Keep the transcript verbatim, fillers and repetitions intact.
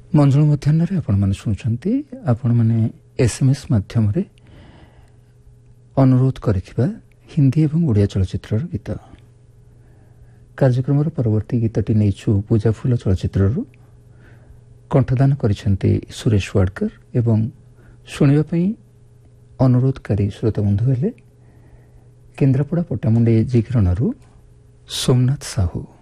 मंजुल मध्याह्न आपण मैंने शुणुंट आपण मैंने एसएमएस माध्यम अनुरोध करिथिबा हिंदी एवं ओडिया चलचित्र गीत कार्यक्रम परवर्ती गीतटी नैछु पूजा फूल चलचित्र कंठदान करिसेंते सुरेश वाडकर एवं शुणिबा पई अनुरोधकारी श्रोता बंधु हेले केन्द्रापड़ा पट्टामुंडे जिकिरणरू सोमनाथ साहू।